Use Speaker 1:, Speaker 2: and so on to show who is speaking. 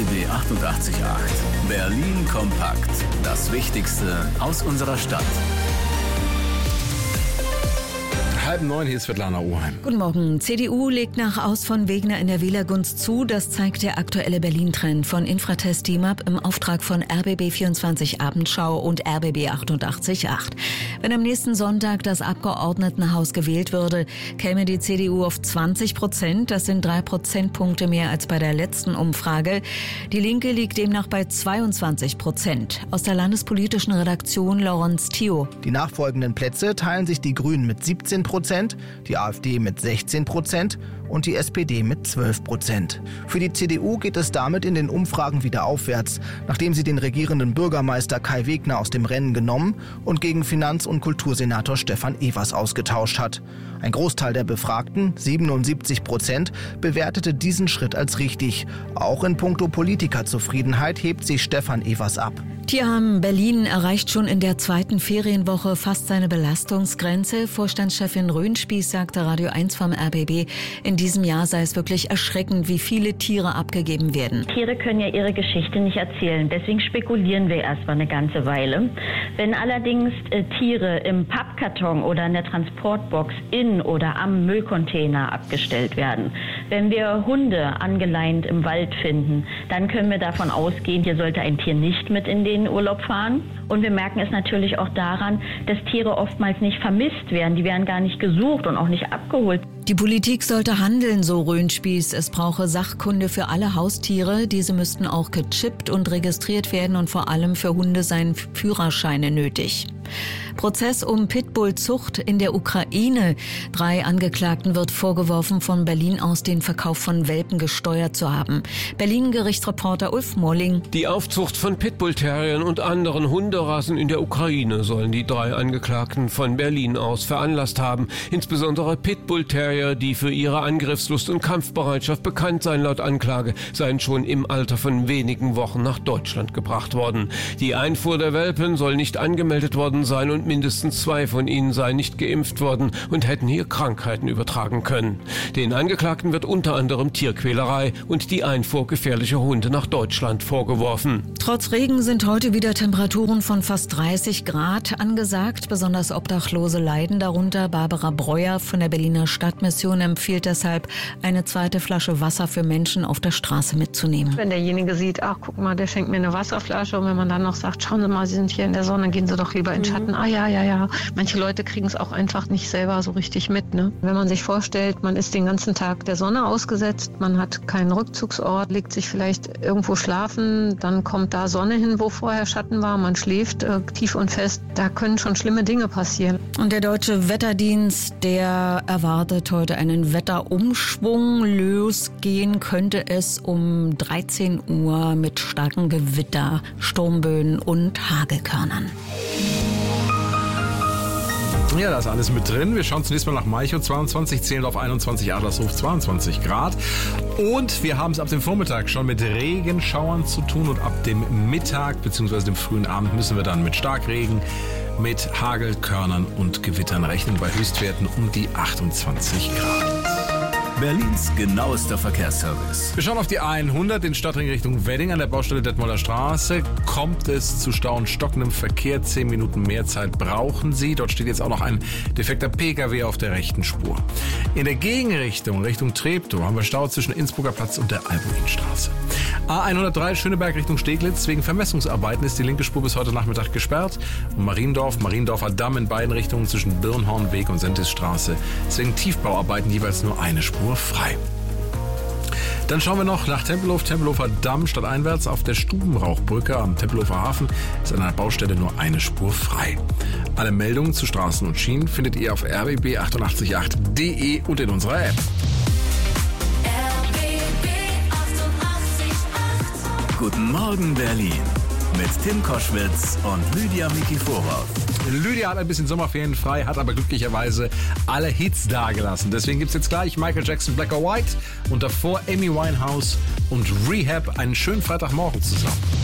Speaker 1: RBB 88.8. Berlin kompakt. Das Wichtigste aus unserer Stadt.
Speaker 2: 8:30, hier ist Svetlana Oheim.
Speaker 3: Guten Morgen. CDU legt nach Aus von Wegner in der Wählergunst zu. Das zeigt der aktuelle Berlin-Trend von Infratest DIMAP im Auftrag von RBB 24 Abendschau und RBB 88.8. Wenn am nächsten Sonntag das Abgeordnetenhaus gewählt würde, käme die CDU auf 20%. Das sind 3 Prozentpunkte mehr als bei der letzten Umfrage. Die Linke liegt demnach bei 22%. Aus der landespolitischen Redaktion Lorenz Thio.
Speaker 4: Die nachfolgenden Plätze teilen sich die Grünen mit 17%, die AfD mit 16% und die SPD mit 12%. Für die CDU geht es damit in den Umfragen wieder aufwärts, nachdem sie den regierenden Bürgermeister Kai Wegner aus dem Rennen genommen und gegen Finanz- und Kultursenator Stefan Evers ausgetauscht hat. Ein Großteil der Befragten, 77%, bewertete diesen Schritt als richtig. Auch in puncto Politikerzufriedenheit hebt sich Stefan Evers ab.
Speaker 3: Tierheim Berlin erreicht schon in der zweiten Ferienwoche fast seine Belastungsgrenze. Vorstandschefin Röhnspieß sagte Radio 1 vom RBB, in diesem Jahr sei es wirklich erschreckend, wie viele Tiere abgegeben werden.
Speaker 5: Tiere können ja ihre Geschichte nicht erzählen, deswegen spekulieren wir erstmal eine ganze Weile. Wenn allerdings Tiere im Pappkarton oder in der Transportbox in oder am Müllcontainer abgestellt werden, wenn wir Hunde angeleint im Wald finden, dann können wir davon ausgehen, hier sollte ein Tier nicht mit in den Urlaub fahren. Und wir merken es natürlich auch daran, dass Tiere oftmals nicht vermisst werden. Die werden gar nicht gesucht und auch nicht abgeholt.
Speaker 3: Die Politik sollte handeln, so Röhnspieß. Es brauche Sachkunde für alle Haustiere. Diese müssten auch gechippt und registriert werden und vor allem für Hunde seien Führerscheine nötig. Prozess um Pitbull-Zucht in der Ukraine. 3 Angeklagten wird vorgeworfen, von Berlin aus den Verkauf von Welpen gesteuert zu haben. Berlin-Gerichtsreporter Ulf Molling.
Speaker 6: Die Aufzucht von Pitbull-Terriern und anderen Hunderassen in der Ukraine sollen die 3 Angeklagten von Berlin aus veranlasst haben. Insbesondere Pitbull-Terrier, die für ihre Angriffslust und Kampfbereitschaft bekannt seien laut Anklage, seien schon im Alter von wenigen Wochen nach Deutschland gebracht worden. Die Einfuhr der Welpen soll nicht angemeldet worden sein und mindestens 2 von ihnen seien nicht geimpft worden und hätten hier Krankheiten übertragen können. Den Angeklagten wird unter anderem Tierquälerei und die Einfuhr gefährlicher Hunde nach Deutschland vorgeworfen.
Speaker 3: Trotz Regen sind heute wieder Temperaturen von fast 30 Grad angesagt. Besonders Obdachlose leiden darunter. Barbara Breuer von der Berliner Stadtmission empfiehlt deshalb, eine zweite Flasche Wasser für Menschen auf der Straße mitzunehmen.
Speaker 7: Wenn derjenige sieht, ach guck mal, der schenkt mir eine Wasserflasche, und wenn man dann noch sagt, schauen Sie mal, Sie sind hier in der Sonne, gehen Sie doch lieber in den Schatten. Ah ja. Manche Leute kriegen es auch einfach nicht selber so richtig mit, ne? Wenn man sich vorstellt, man ist den ganzen Tag der Sonne ausgesetzt, man hat keinen Rückzugsort, legt sich vielleicht irgendwo schlafen, dann kommt da Sonne hin, wo vorher Schatten war, man schläft tief und fest. Da können schon schlimme Dinge passieren.
Speaker 3: Und der Deutsche Wetterdienst, der erwartet heute einen Wetterumschwung. Losgehen könnte es um 13 Uhr mit starken Gewitter, Sturmböen und Hagelkörnern.
Speaker 2: Ja, da ist alles mit drin. Wir schauen zunächst mal nach Malchow, 22, Zehlendorf 21, Adlershof 22 Grad. Und wir haben es ab dem Vormittag schon mit Regenschauern zu tun und ab dem Mittag bzw. dem frühen Abend müssen wir dann mit Starkregen, mit Hagelkörnern und Gewittern rechnen bei Höchstwerten um die 28 Grad.
Speaker 1: Berlins genauester Verkehrsservice.
Speaker 2: Wir schauen auf die A100 in Stadtring Richtung Wedding an der Baustelle Detmolder Straße. Kommt es zu Stau und stockendem Verkehr. 10 Minuten mehr Zeit brauchen Sie. Dort steht jetzt auch noch ein defekter Pkw auf der rechten Spur. In der Gegenrichtung, Richtung Treptow, haben wir Stau zwischen Innsbrucker Platz und der Albuinstraße. A103 Schöneberg Richtung Steglitz. Wegen Vermessungsarbeiten ist die linke Spur bis heute Nachmittag gesperrt. Und Mariendorfer Damm in beiden Richtungen zwischen Birnhornweg und Sentisstraße. Wegen Tiefbauarbeiten jeweils nur eine Spur frei. Dann schauen wir noch nach Tempelhofer Damm stadteinwärts auf der Stubenrauchbrücke am Tempelhofer Hafen ist an einer Baustelle nur eine Spur frei. Alle Meldungen zu Straßen und Schienen findet ihr auf rbb888.de und in unserer App.
Speaker 1: RBB 88.8. Guten Morgen Berlin mit Tim Koschwitz und Lydia Mikiforov.
Speaker 2: Lydia hat ein bisschen Sommerferien frei, hat aber glücklicherweise alle Hits dagelassen. Deswegen gibt's jetzt gleich Michael Jackson, Black or White und davor Amy Winehouse und Rehab. Einen schönen Freitagmorgen zusammen.